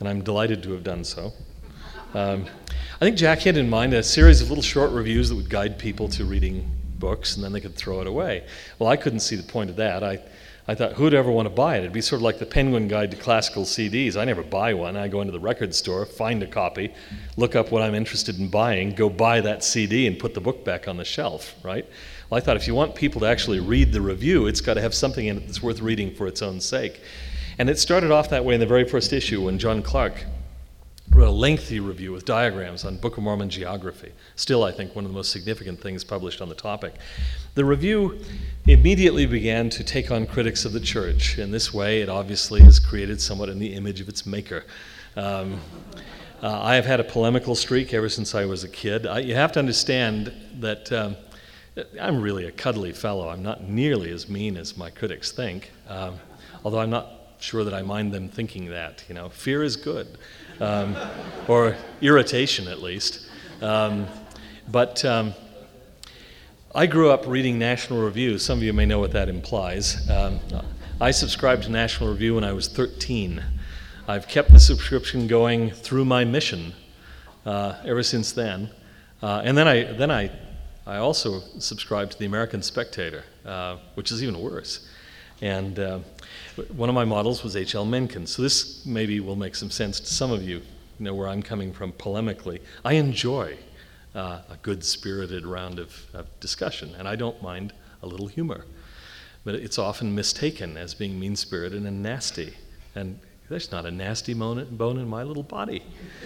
and I'm delighted to have done so. I think Jack had in mind a series of little short reviews that would guide people to reading books, and then they could throw it away. Well, I couldn't see the point of that. I thought, who'd ever want to buy it? It'd be sort of like the Penguin Guide to Classical CDs. I never buy one. I go into the record store, find a copy, look up what I'm interested in buying, go buy that CD and put the book back on the shelf, right? Well, I thought if you want people to actually read the review, it's got to have something in it that's worth reading for its own sake. And it started off that way in the very first issue when John Clark wrote a lengthy review with diagrams on Book of Mormon geography. Still, I think, one of the most significant things published on the topic. The review immediately began to take on critics of the church. In this way, it obviously is created somewhat in the image of its maker. I have had a polemical streak ever since I was a kid. You have to understand that I'm really a cuddly fellow. I'm not nearly as mean as my critics think, although I'm not sure that I mind them thinking that. Fear is good. Or irritation, at least. But I grew up reading National Review. Some of you may know what that implies. I subscribed to National Review when I was 13. I've kept the subscription going through my mission ever since then. And then I also subscribed to the American Spectator, which is even worse. And one of my models was H.L. Mencken. So this maybe will make some sense to some of you, where I'm coming from polemically. I enjoy a good-spirited round of discussion, and I don't mind a little humor. But it's often mistaken as being mean-spirited and nasty. And there's not a nasty bone in my little body.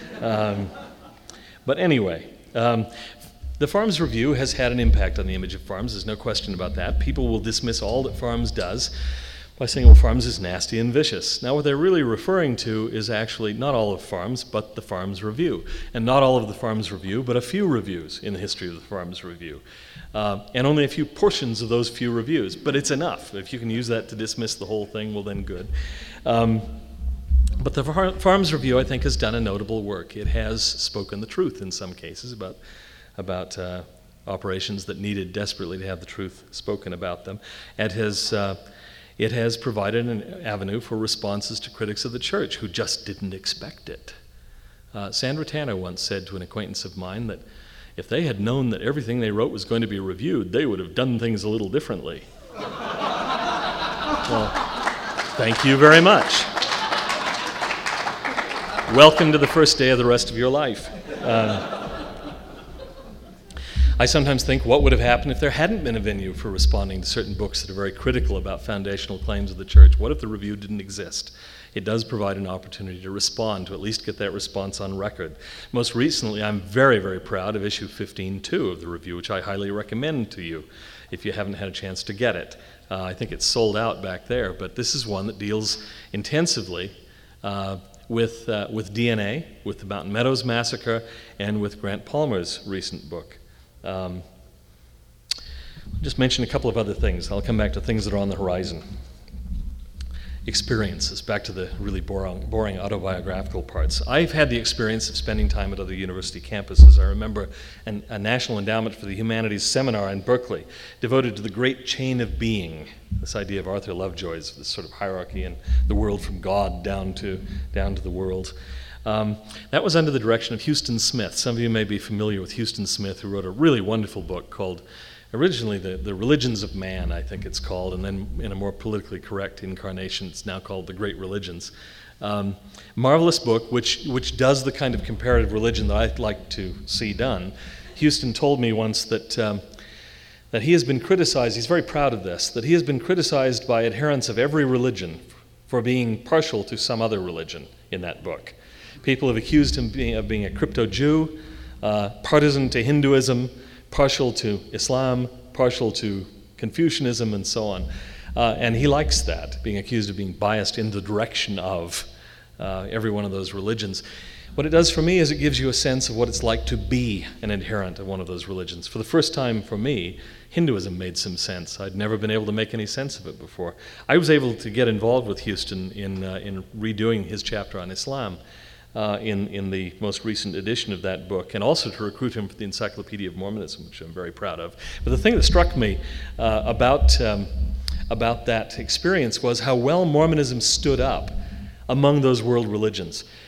But anyway, the Farms Review has had an impact on the image of farms. There's no question about that. People will dismiss all that Farms does by saying, well, Farms is nasty and vicious. Now, what they're really referring to is actually not all of Farms, but the Farms Review. And not all of the Farms Review, but a few reviews in the history of the Farms Review. And only a few portions of those few reviews. But it's enough. If you can use that to dismiss the whole thing, well, then good. But the Farms Review, I think, has done a notable work. It has spoken the truth in some cases about operations that needed desperately to have the truth spoken about them. It has provided an avenue for responses to critics of the church who just didn't expect it. Sandra Tanner once said to an acquaintance of mine that if they had known that everything they wrote was going to be reviewed, they would have done things a little differently. Well, thank you very much. Welcome to the first day of the rest of your life. I sometimes think what would have happened if there hadn't been a venue for responding to certain books that are very critical about foundational claims of the church. What if the review didn't exist? It does provide an opportunity to respond, to at least get that response on record. Most recently, I'm very, very proud of issue 15.2 of the review, which I highly recommend to you if you haven't had a chance to get it. I think it's sold out back there, but this is one that deals intensively with DNA, with the Mountain Meadows Massacre, and with Grant Palmer's recent book. I'll just mention a couple of other things. I'll come back to things that are on the horizon. Experiences, back to the really boring autobiographical parts. I've had the experience of spending time at other university campuses. I remember a National Endowment for the Humanities seminar in Berkeley devoted to the great chain of being, this idea of Arthur Lovejoy's, this sort of hierarchy in the world from God down to the world. That was under the direction of Huston Smith. Some of you may be familiar with Huston Smith, who wrote a really wonderful book called, originally the Religions of Man, I think it's called, and then in a more politically correct incarnation, it's now called The Great Religions. Marvelous book, which does the kind of comparative religion that I'd like to see done. Huston told me once that he has been criticized, he's very proud of this, that he has been criticized by adherents of every religion for being partial to some other religion in that book. People have accused him of being a crypto-Jew, partisan to Hinduism, partial to Islam, partial to Confucianism, and so on. And he likes that, being accused of being biased in the direction of every one of those religions. What it does for me is it gives you a sense of what it's like to be an adherent of one of those religions. For the first time for me, Hinduism made some sense. I'd never been able to make any sense of it before. I was able to get involved with Huston in redoing his chapter on Islam. In the most recent edition of that book, and also to recruit him for the Encyclopedia of Mormonism, which I'm very proud of. But the thing that struck me about that experience was how well Mormonism stood up among those world religions.